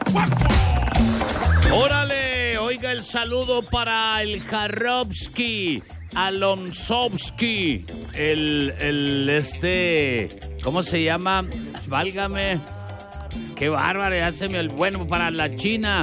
¡Órale! Oiga, el saludo para el Jarrovsky, Alonsovsky, ¿cómo se llama? Válgame. ¡Qué bárbaro! Ya se me... Bueno, para la China,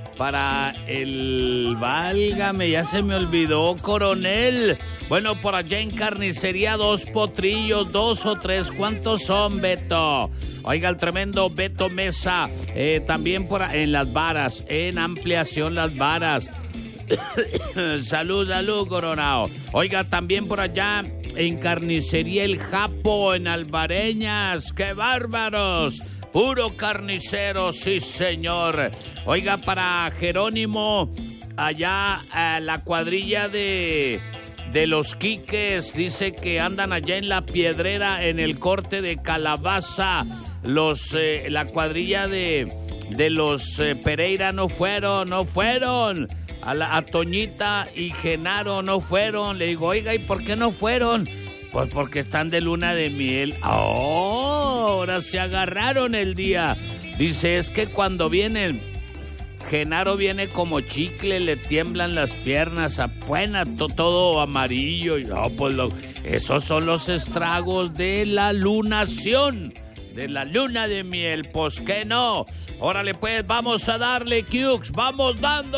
válgame, ya se me olvidó, coronel. Bueno, por allá en carnicería, 2 potrillos, 2 o 3, ¿cuántos son, Beto? Oiga, el tremendo Beto Mesa, también en Las Varas, en ampliación Las Varas. Salud, Coronado. Oiga, también por allá en carnicería El Japo, en Alvareñas, ¡qué bárbaros! Puro carnicero, sí señor. Oiga, para Jerónimo, allá la cuadrilla de los Quiques, dice que andan allá en la Piedrera, en el corte de Calabaza. La cuadrilla de los Pereira no fueron. A Toñita y Genaro no fueron. Le digo, oiga, ¿y por qué no fueron? Pues porque están de luna de miel. Ahora se agarraron el día. Dice, es que cuando vienen, Genaro viene como chicle, le tiemblan las piernas, apenas todo amarillo. No, pues esos son los estragos de la lunación, de la luna de miel. Pues que no. Órale, pues, vamos a darle, Cukes, vamos dando.